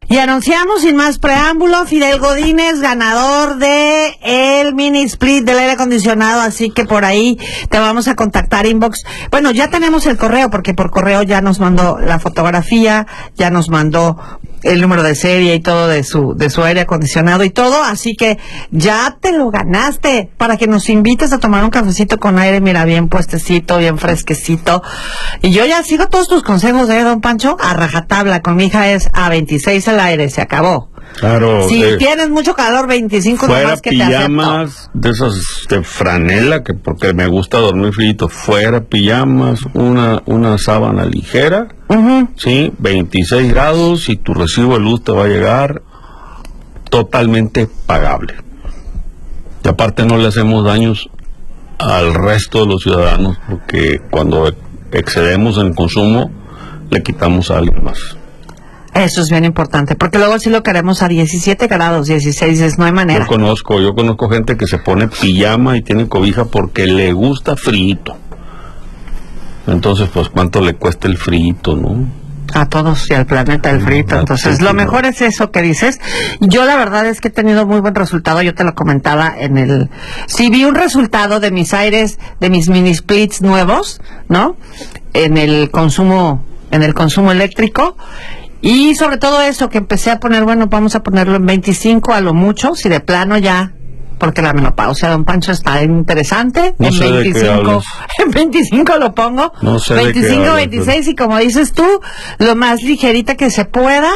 Y anunciamos sin más preámbulo, Fidel Godínez, ganador de el mini split del aire acondicionado, así que por ahí te vamos a contactar inbox. Bueno, ya tenemos el correo, porque por correo ya nos mandó la fotografía, ya nos mandó el número de serie y todo de su aire acondicionado y todo, así que ya te lo ganaste, para que nos invites a tomar un cafecito con aire, mira, bien puestecito, bien fresquecito. Y yo ya sigo todos tus consejos, don Pancho, a rajatabla. Con mi hija es a 26 el aire, se acabó. Claro. Si tienes mucho calor, 25 nomás que te acepto. Fuera pijamas de esas de franela, que porque me gusta dormir frío. Fuera pijamas, una sábana ligera, sí, 26 grados, y tu recibo de luz te va a llegar totalmente pagable. Y aparte no le hacemos daños al resto de los ciudadanos, porque cuando excedemos en consumo, le quitamos a alguien más. Eso es bien importante, porque luego si lo queremos a 17 grados, 16, no hay manera. Yo conozco gente que se pone pijama y tiene cobija porque le gusta frito. Entonces, pues, ¿cuánto le cuesta el frito, no? A todos y al planeta el frito. Entonces, lo mejor es eso que dices. Yo la verdad es que he tenido muy buen resultado. Yo te lo comentaba sí vi un resultado de mis aires, de mis mini splits nuevos, ¿no? En el consumo eléctrico. Y sobre todo eso, que empecé a poner, bueno, vamos a ponerlo en 25 a lo mucho, si de plano ya, porque la menopausia, don Pancho, está interesante. No sé 25, en 25 lo pongo. No sé 25, 26, y como dices tú, lo más ligerita que se pueda,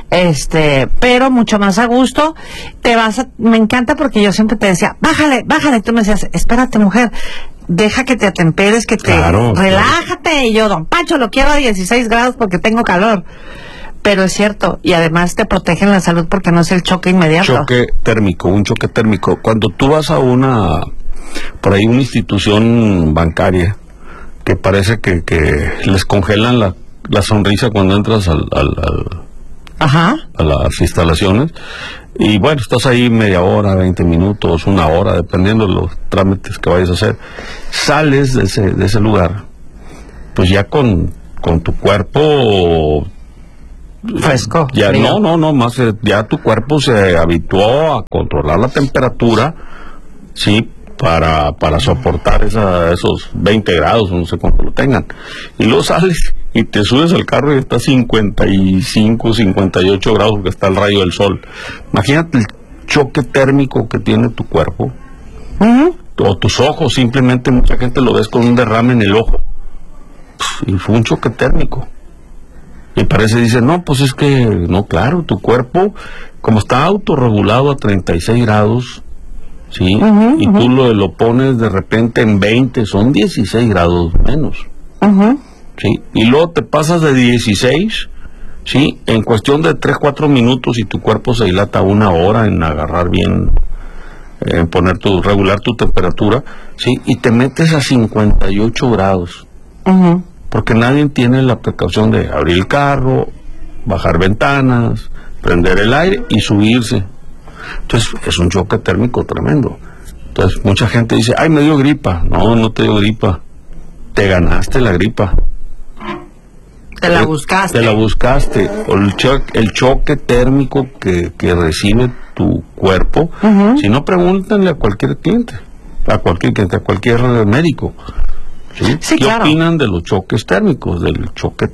pero mucho más a gusto. Me encanta, porque yo siempre te decía, bájale, tú me decías, espérate, mujer, deja que te atemperes, que relájate. Claro. Y yo, don Pancho, lo quiero a 16 grados porque tengo calor. Pero es cierto, y además te protegen la salud porque no es el choque inmediato. Un choque térmico. Cuando tú vas a una institución bancaria, que parece que les congelan la sonrisa cuando entras a las instalaciones, y bueno, estás ahí media hora, 20 minutos, una hora, dependiendo de los trámites que vayas a hacer, sales de ese lugar, pues ya con tu cuerpo fresco. Ya ya tu cuerpo se habituó a controlar la temperatura, sí, para soportar esos 20 grados, no sé cuánto lo tengan. Y luego sales y te subes al carro y está 55, 58 grados porque está el rayo del sol. Imagínate el choque térmico que tiene tu cuerpo. O tus ojos, simplemente mucha gente lo ves con un derrame en el ojo. Y fue un choque térmico. Y dice, no, pues es que, no, claro, tu cuerpo, como está autorregulado a 36 grados, ¿sí? Y tú lo pones de repente en 20, son 16 grados menos, ¿sí? Y luego te pasas de 16, ¿sí? En cuestión de 3-4 minutos, y tu cuerpo se dilata 1 hora en agarrar bien, en regular tu temperatura, ¿sí? Y te metes a 58 grados. Porque nadie tiene la precaución de abrir el carro, bajar ventanas, prender el aire y subirse. Entonces es un choque térmico tremendo. Entonces mucha gente dice, ay, me dio gripa. No te dio gripa, te ganaste la gripa. Te la buscaste. El choque térmico que recibe tu cuerpo. Si no, pregúntenle a cualquier cliente, a cualquier médico. ¿Sí? ¿Qué opinan de los choques térmicos? Del choque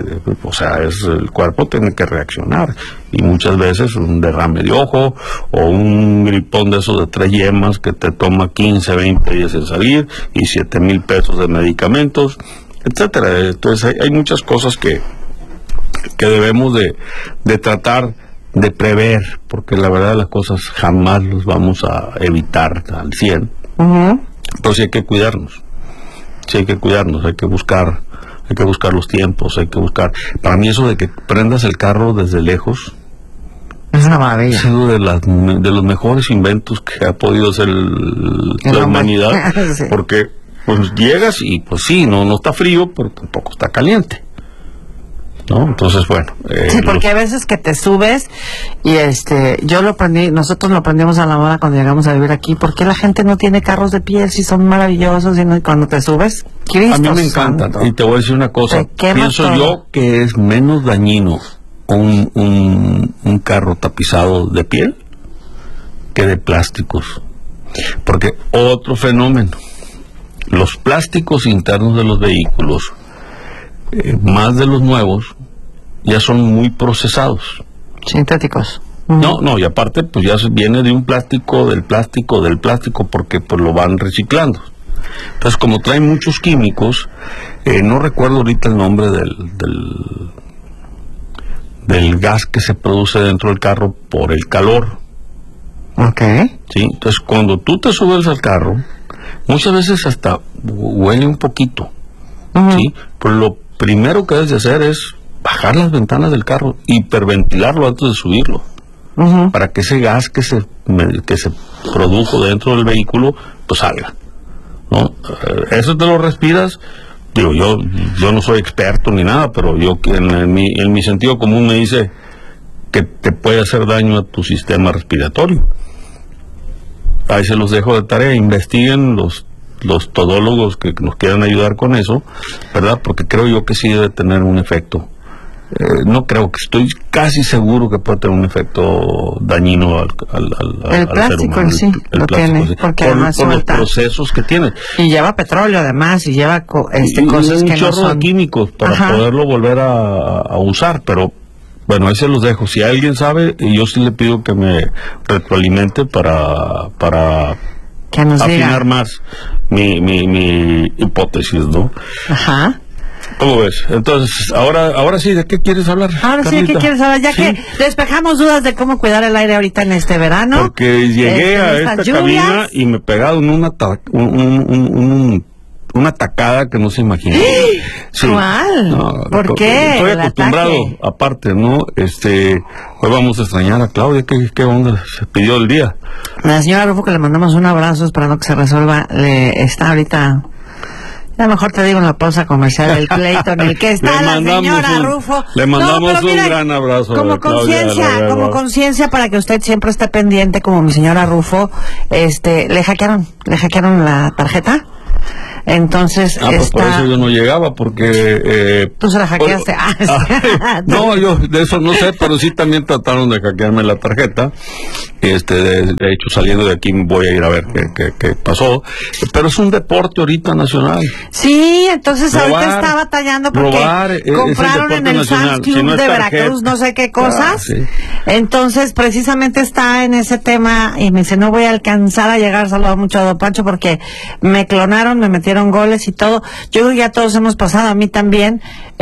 el cuerpo tiene que reaccionar, y muchas veces un derrame de ojo o un gripón de esos de 3 yemas que te toma 15, 20 días en salir, y 7,000 pesos de medicamentos, etcétera. Entonces hay muchas cosas que debemos de tratar de prever, porque la verdad las cosas jamás los vamos a evitar al 100, pero sí hay que cuidarnos. Sí, hay que cuidarnos, hay que buscar los tiempos, para mí eso de que prendas el carro desde lejos es una maravilla. Es uno de los mejores inventos que ha podido hacer la humanidad. Sí. Porque pues llegas y pues sí, no está frío, pero tampoco está caliente, ¿no? Entonces, bueno. Sí, porque hay veces que te subes y yo lo aprendí, nosotros lo aprendimos a la moda cuando llegamos a vivir aquí. ¿Por qué la gente no tiene carros de piel si son maravillosos? Y cuando te subes, Cristo a mí me encantan. Y te voy a decir una cosa, pienso yo que es menos dañino un carro tapizado de piel que de plásticos. Porque otro fenómeno, los plásticos internos de los vehículos, más de los nuevos, ya son muy procesados. Sintéticos. No, y aparte pues ya viene de un plástico, del plástico, porque pues lo van reciclando. Entonces, como traen muchos químicos, no recuerdo ahorita el nombre del gas que se produce dentro del carro por el calor. Ok. Sí, entonces cuando tú te subes al carro, muchas veces hasta huele un poquito. Sí, pues lo primero que debes de hacer es bajar las ventanas del carro, hiperventilarlo antes de subirlo, para que ese gas que se produjo dentro del vehículo pues salga, ¿no? Eso te lo respiras. Digo, yo no soy experto ni nada, pero yo en mi sentido común me dice que te puede hacer daño a tu sistema respiratorio. Ahí se los dejo de tarea, investiguen los todólogos que nos quieran ayudar con eso, ¿verdad? Porque creo yo que sí debe tener un efecto. No creo, que estoy casi seguro que puede tener un efecto dañino al el plástico ser humano. Sí, el lo plástico, tiene, sí. porque por los procesos que tiene. Y lleva petróleo además, y lleva cosas un que no chorro son... de químicos para poderlo volver a usar, pero bueno, ahí se los dejo. Si alguien sabe, yo sí le pido que me retroalimente para que nos afinar diga más mi hipótesis, ¿no? Ajá. ¿Cómo ves? Entonces, ahora sí, ¿de qué quieres hablar? Ahora sí, ¿de qué quieres hablar? Ya que despejamos dudas de cómo cuidar el aire ahorita en este verano. Porque llegué a esta cabina y me pegaron una tacada que no se imagina. Sí. ¿Cuál? No, ¿Por qué? Estoy acostumbrado, aparte, ¿no? Hoy vamos a extrañar a Claudia. ¿Qué onda se pidió el día? La señora Rufo, que le mandamos un abrazo esperando que se resuelva, está ahorita... A lo mejor te digo en la pausa comercial del pleito en el que está la señora Rufo. Le mandamos un gran abrazo. Como conciencia para que usted siempre esté pendiente, como mi señora Rufo, le hackearon la tarjeta. Entonces pues por eso yo no llegaba, porque... Tú se la hackeaste. No, yo de eso no sé, pero sí también trataron de hackearme la tarjeta. De hecho, saliendo de aquí voy a ir a ver qué pasó. Pero es un deporte ahorita nacional. Sí, entonces ahorita está batallando porque compraron en el Sam's Club de Veracruz no sé qué cosas. Sí. Entonces, precisamente está en ese tema y me dice, no voy a alcanzar a llegar. Saludo mucho a Don Pancho porque me clonaron, me metieron goles y todo. Yo creo que ya todos hemos pasado, a mí también.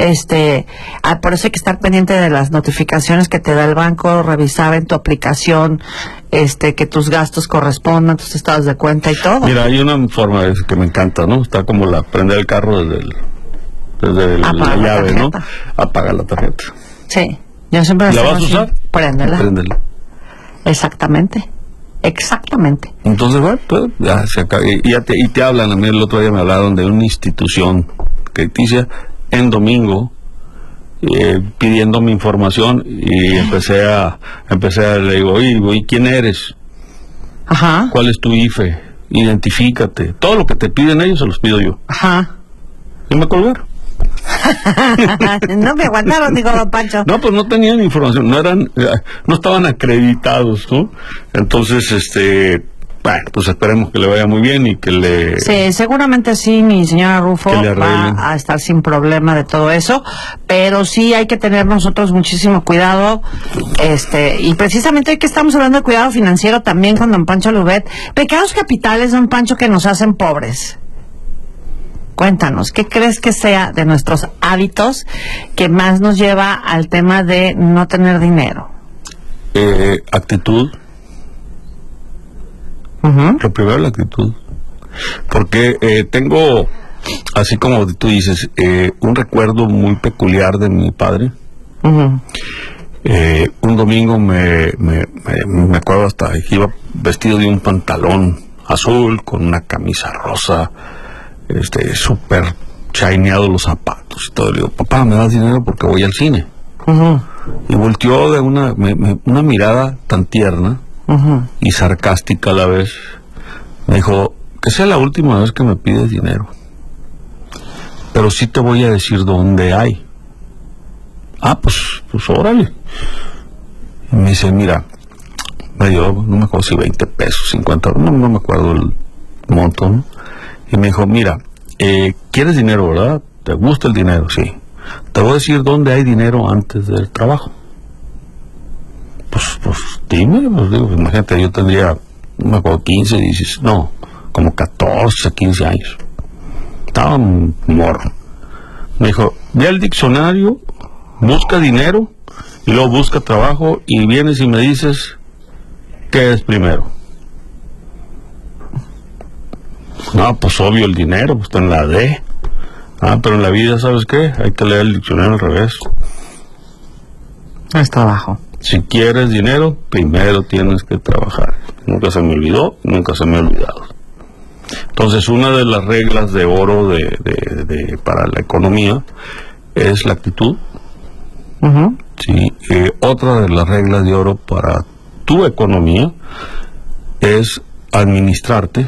Por eso hay que estar pendiente de las notificaciones que te da el banco, revisar en tu aplicación que tus gastos correspondan, tus estados de cuenta y todo. Mira, hay una forma que me encanta, ¿no? Está como prender el carro desde la llave, ¿no? Apagar la tarjeta. Sí, yo siempre ¿La vas a usar? Préndela. Exactamente. Entonces, bueno, pues, ya se acaba. Y te hablan. A mí el otro día me hablaron de una institución crediticia en domingo, pidiendo mi información, y le digo, oye, ¿quién eres? Ajá. ¿Cuál es tu IFE? Identifícate. Todo lo que te piden ellos se los pido yo. Ajá. Y me colgaron. No me aguantaron, digo Don Pancho. No, pues no tenían información, no estaban acreditados, ¿no? Entonces, bueno, pues esperemos que le vaya muy bien y que le... Sí, seguramente sí, mi señora Rufo va a estar sin problema de todo eso, pero sí hay que tener nosotros muchísimo cuidado, y precisamente hoy que estamos hablando de cuidado financiero también con Don Pancho Lubet, pecados capitales, Don Pancho, que nos hacen pobres. Cuéntanos, ¿qué crees que sea de nuestros hábitos que más nos lleva al tema de no tener dinero? Actitud. Lo primero, la actitud. Porque tengo, así como tú dices, un recuerdo muy peculiar de mi padre. Un domingo me acuerdo hasta que iba vestido de un pantalón azul con una camisa rosa, súper shineado los zapatos y todo. Le digo, papá, ¿me das dinero porque voy al cine? Y volteó de una mirada tan tierna y sarcástica a la vez. Me dijo, que sea la última vez que me pides dinero, pero sí te voy a decir dónde hay. Pues órale. Y me dice, mira, me dio, no me acuerdo si 20 pesos, 50, no me acuerdo el monto, ¿no? Y me dijo, mira, ¿quieres dinero, verdad? ¿Te gusta el dinero? Sí. Te voy a decir dónde hay dinero antes del trabajo. Pues dime, pues digo, imagínate, yo tendría, no me acuerdo, 15, 16, no, como 14, 15 años. Estaba un morro. Me dijo, ve al diccionario, busca dinero, y luego busca trabajo, y vienes y me dices, ¿qué es primero? No, pues obvio el dinero, pues está en la D. Pero en la vida, ¿sabes qué? Hay que leer el diccionario al revés. Es trabajo. Si quieres dinero, primero tienes que trabajar. Nunca se me olvidó, nunca se me ha olvidado. Entonces, una de las reglas de oro para la economía es la actitud. Uh-huh. Sí. Otra de las reglas de oro para tu economía es administrarte.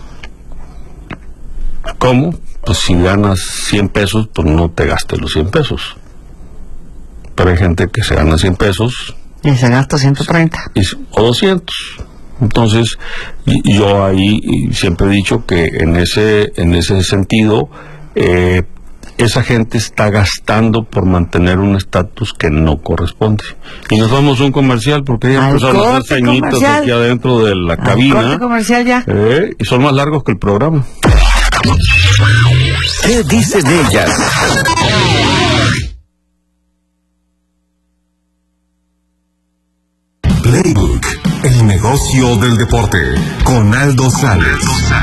¿Cómo? Pues si ganas 100 pesos, pues no te gastes los 100 pesos. Pero hay gente que se gana 100 pesos y se gasta 130 o 200. Entonces, yo ahí siempre he dicho que en ese sentido, esa gente está gastando por mantener un estatus que no corresponde. Y nos vamos a un comercial porque ya empezaron a hacer ceñitos aquí adentro de la cabina. Corte comercial ya. Y son más largos que el programa. ¿Qué dicen ellas? Playbook, el negocio del deporte, con Aldo Sales.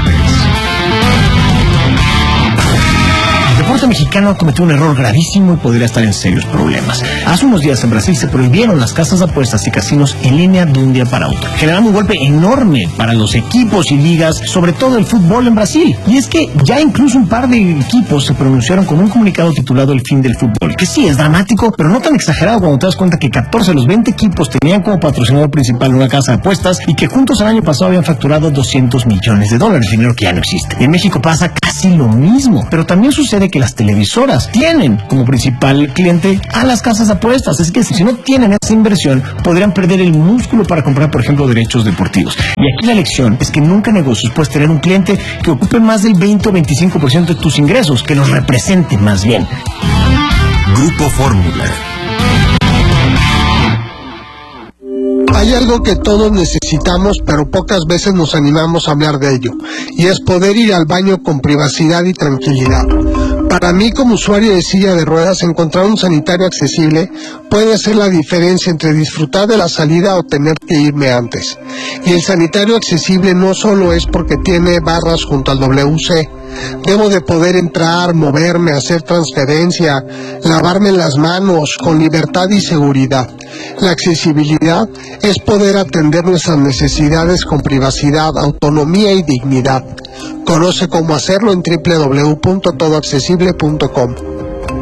El deporte mexicano ha cometido un error gravísimo y podría estar en serios problemas. Hace unos días en Brasil se prohibieron las casas de apuestas y casinos en línea de un día para otro, generando un golpe enorme para los equipos y ligas, sobre todo el fútbol en Brasil. Y es que ya incluso un par de equipos se pronunciaron con un comunicado titulado El fin del fútbol, que sí es dramático, pero no tan exagerado cuando te das cuenta que 14 de los 20 equipos tenían como patrocinador principal una casa de apuestas y que juntos el año pasado habían facturado $200 millones, dinero que ya no existe. En México pasa casi lo mismo, pero también sucede que las televisoras tienen como principal cliente a las casas de apuestas. Es que si no tienen esa inversión, podrían perder el músculo para comprar, por ejemplo, derechos deportivos. Y aquí la lección es que nunca en negocios puedes tener un cliente que ocupe más del 20 o 25% de tus ingresos, que los represente más bien. Grupo Fórmula. Hay algo que todos necesitamos, pero pocas veces nos animamos a hablar de ello, y es poder ir al baño con privacidad y tranquilidad. Para mí, como usuario de silla de ruedas, encontrar un sanitario accesible puede hacer la diferencia entre disfrutar de la salida o tener que irme antes. Y el sanitario accesible no solo es porque tiene barras junto al WC. Debo de poder entrar, moverme, hacer transferencia, lavarme las manos con libertad y seguridad. La accesibilidad es poder atender nuestras necesidades con privacidad, autonomía y dignidad. Conoce cómo hacerlo en www.todoaccesible.com.